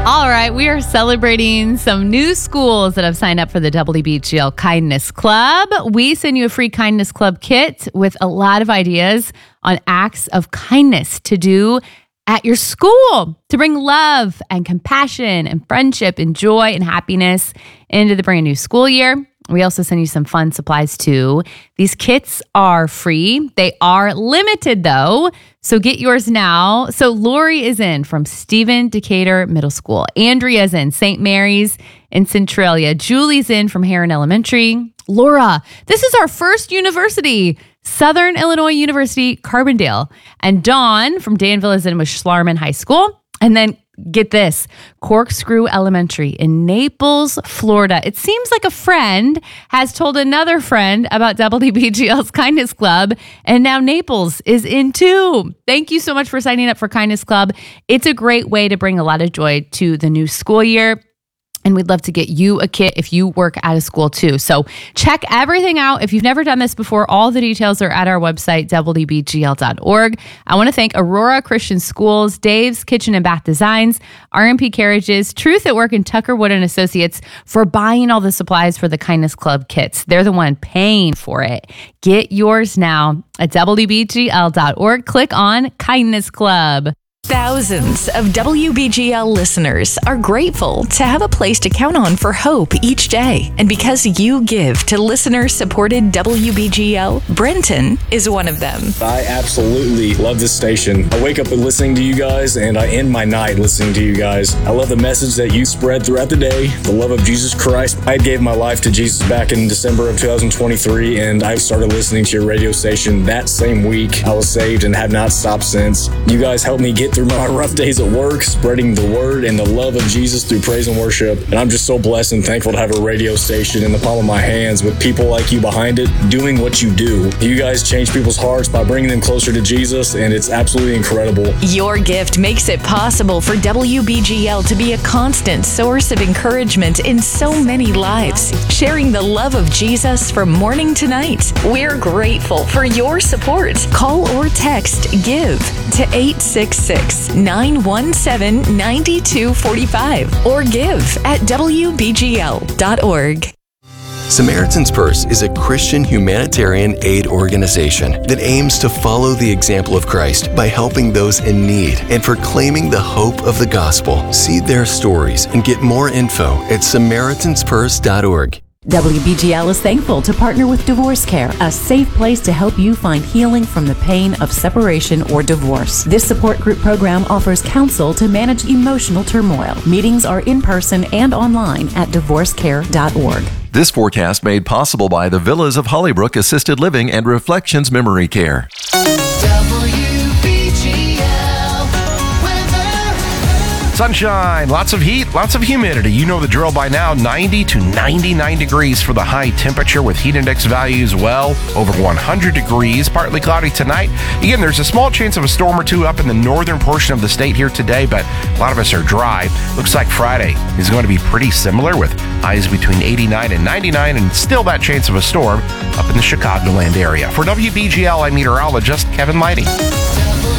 All right, we are celebrating some new schools that have signed up for the WBGL Kindness Club. We send you a free Kindness Club kit with a lot of ideas on acts of kindness to do at your school to bring love and compassion and friendship and joy and happiness into the brand new school year. We also send you some fun supplies too. These kits are free. They are limited though, so get yours now. So Lori is in from Stephen Decatur Middle School. Andrea's in St. Mary's in Centralia. Julie's in from Heron Elementary. Laura, this is our first university, Southern Illinois University, Carbondale. And Dawn from Danville is in with Schlarman High School. And then get this, Corkscrew Elementary in Naples, Florida. It seems like a friend has told another friend about WBGL's Kindness Club, and now Naples is in too. Thank you so much for signing up for Kindness Club. It's a great way to bring a lot of joy to the new school year. And we'd love to get you a kit if you work at a school too. So check everything out. If you've never done this before, all the details are at our website, WBGL.org. I want to thank Aurora Christian Schools, Dave's Kitchen and Bath Designs, RMP Carriages, Truth at Work, and Tucker Wood and Associates for buying all the supplies for the Kindness Club kits. They're the one paying for it. Get yours now at WBGL.org. Click on Kindness Club. Thousands of WBGL listeners are grateful to have a place to count on for hope each day. And because you give to listener-supported WBGL, Brenton is one of them. I absolutely love this station. I wake up listening to you guys, and I end my night listening to you guys. I love the message that you spread throughout the day, the love of Jesus Christ. I gave my life to Jesus back in December of 2023, and I started listening to your radio station that same week. I was saved and have not stopped since. You guys helped me get through my rough days at work, spreading the word and the love of Jesus through praise and worship. And I'm just so blessed and thankful to have a radio station in the palm of my hands with people like you behind it doing what you do. You guys change people's hearts by bringing them closer to Jesus, and it's absolutely incredible. Your gift makes it possible for WBGL to be a constant source of encouragement in so many lives, sharing the love of Jesus from morning to night. We're grateful for your support. Call or text GIVE to 866-917-9245 or give at WBGL.org. Samaritan's Purse is a Christian humanitarian aid organization that aims to follow the example of Christ by helping those in need and proclaiming the hope of the gospel. See their stories and get more info at SamaritansPurse.org. WBGL is thankful to partner with Divorce Care, a safe place to help you find healing from the pain of separation or divorce. This support group program offers counsel to manage emotional turmoil. Meetings are in person and online at divorcecare.org. This forecast made possible by the Villas of Hollybrook Assisted Living and Reflections Memory Care. Sunshine, lots of heat, lots of humidity. You know the drill by now. 90 to 99 degrees for the high temperature with heat index values well over 100 degrees. Partly cloudy tonight. Again, there's a small chance of a storm or two up in the northern portion of the state here today, but a lot of us are dry. Looks like Friday is going to be pretty similar with highs between 89 and 99 and still that chance of a storm up in the Chicagoland area. For WBGL, I'm meteorologist Kevin Lighty.